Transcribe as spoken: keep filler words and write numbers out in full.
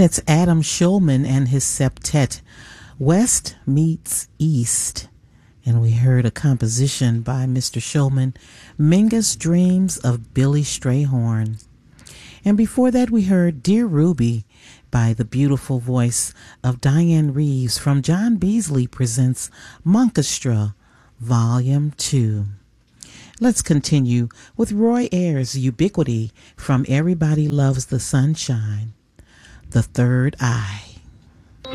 That's Adam Shulman and his septet, West Meets East. And we heard a composition by Mister Shulman, Mingus Dreams of Billy Strayhorn. And before that we heard Dear Ruby by the beautiful voice of Diane Reeves from John Beasley Presents Monkestra, Volume two. Let's continue with Roy Ayers' Ubiquity from Everybody Loves the Sunshine, The Third Eye.